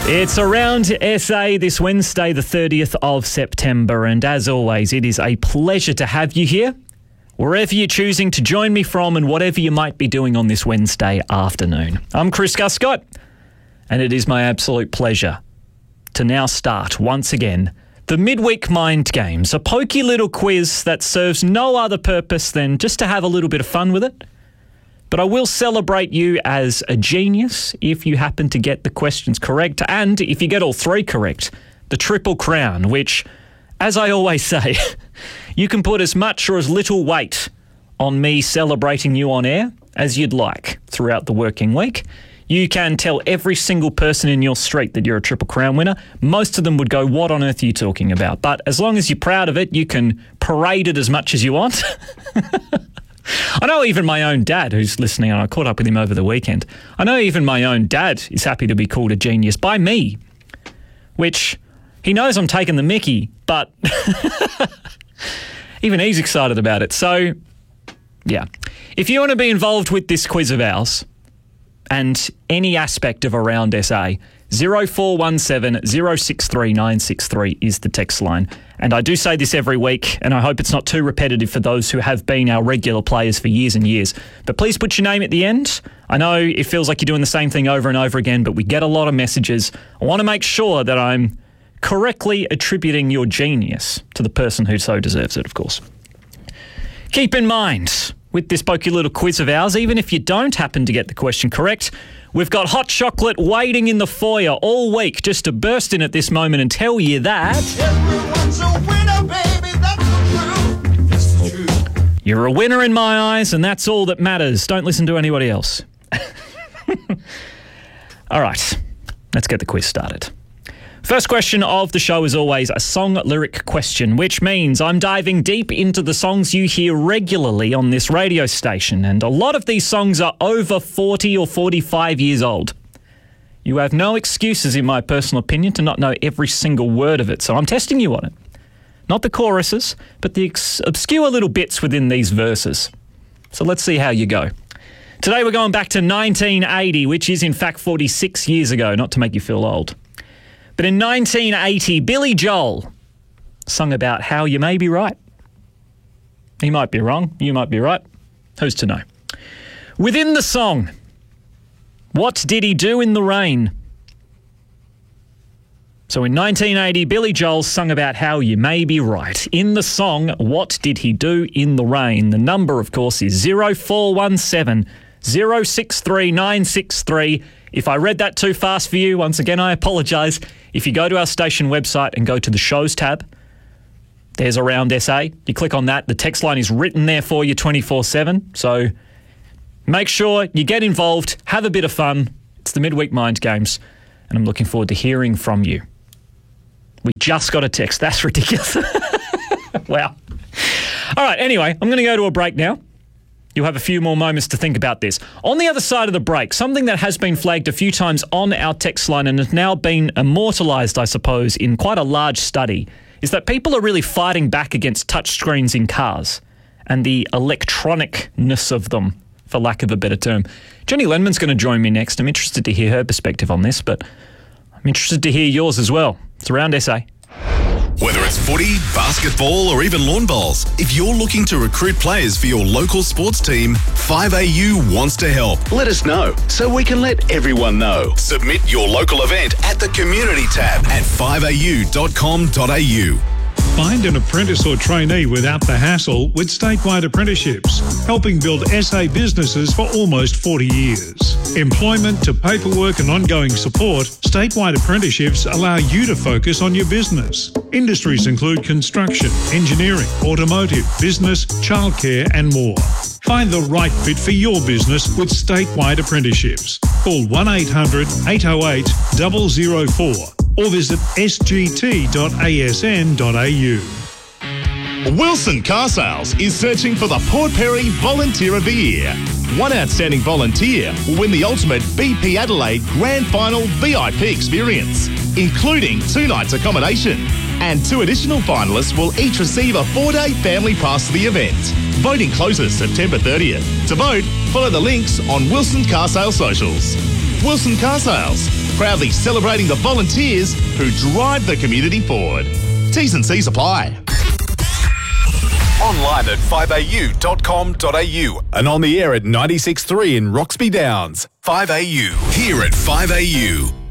It's Around SA this Wednesday, the 30th of September, and as always, it is a pleasure to have you here, wherever you're choosing to join me from and whatever you might be doing on this Wednesday afternoon. I'm Chris Guscott, and it is my absolute pleasure to now start, once again, the Midweek Mind Games, a pokey little quiz that serves no other purpose than just to have a little bit of fun with it. But I will celebrate you as a genius if you happen to get the questions correct, and if you get all three correct, the Triple Crown, which, as I always say, you can put as much or as little weight on me celebrating you on air as you'd like throughout the working week. You can tell every single person in your street that you're a Triple Crown winner. Most of them would go, what on earth are you talking about? But as long as you're proud of it, you can parade it as much as you want. I know even my own dad, who's listening, and I caught up with him over the weekend, I know even my own dad is happy to be called a genius by me, which he knows I'm taking the mickey, but even he's excited about it. So, yeah. If you want to be involved with this quiz of ours and any aspect of Around SA, 0417 063 963 is the text line. And I do say this every week, and I hope it's not too repetitive for those who have been our regular players for years and years. But please put your name at the end. I know it feels like you're doing the same thing over and over again, but we get a lot of messages. I want to make sure that I'm correctly attributing your genius to the person who so deserves it, of course. Keep in mind, with this pokey little quiz of ours, even if you don't happen to get the question correct, we've got hot chocolate waiting in the foyer all week just to burst in at this moment and tell you that everyone's a winner, baby, that's the truth. It's the truth. You're a winner in my eyes, and that's all that matters. Don't listen to anybody else. All right, let's get the quiz started. First question of the show is always a song lyric question, which means I'm diving deep into the songs you hear regularly on this radio station, and a lot of these songs are over 40 or 45 years old. You have no excuses, in my personal opinion, to not know every single word of it, so I'm testing you on it. Not the choruses, but the obscure little bits within these verses. So let's see how you go. Today we're going back to 1980, which is in fact 46 years ago, not to make you feel old. But in 1980, Billy Joel sung about how you may be right. He might be wrong, you might be right. Who's to know? Within the song, what did he do in the rain? So in 1980, Billy Joel sung about how you may be right. In the song, what did he do in the rain? The number, of course, is 0417 063 963. If I read that too fast for you, once again, I apologise. If you go to our station website and go to the shows tab, there's Around SA. You click on that. The text line is written there for you 24/7. So make sure you get involved, have a bit of fun. It's the Midweek Mind Games, and I'm looking forward to hearing from you. We just got a text. That's ridiculous. Wow. All right, anyway, I'm going to go to a break now. You'll have a few more moments to think about this. On the other side of the break, something that has been flagged a few times on our text line and has now been immortalised, I suppose, in quite a large study, is that people are really fighting back against touchscreens in cars and the electronicness of them, for lack of a better term. Jenny Lenman's going to join me next. I'm interested to hear her perspective on this, but I'm interested to hear yours as well. It's Around SA. Whether it's footy, basketball or even lawn bowls, if you're looking to recruit players for your local sports team, 5AU wants to help. Let us know so we can let everyone know. Submit your local event at the Community tab at 5au.com.au. Find an apprentice or trainee without the hassle with Statewide Apprenticeships, helping build SA businesses for almost 40 years. Employment to paperwork and ongoing support, Statewide Apprenticeships allow you to focus on your business. Industries include construction, engineering, automotive, business, childcare and more. Find the right fit for your business with Statewide Apprenticeships. Call 1800 808 004 or visit sgt.asn.au. Wilson Car Sales is searching for the Port Perry Volunteer of the Year. One outstanding volunteer will win the ultimate BP Adelaide Grand Final VIP experience, including 2 nights accommodation. And 2 additional finalists will each receive a 4-day family pass to the event. Voting closes September 30th. To vote, follow the links on Wilson Car Sales socials. Wilson Car Sales, proudly celebrating the volunteers who drive the community forward. T's and C's apply. Online at 5au.com.au and on the air at 96.3 in Roxby Downs. 5AU, here at 5AU.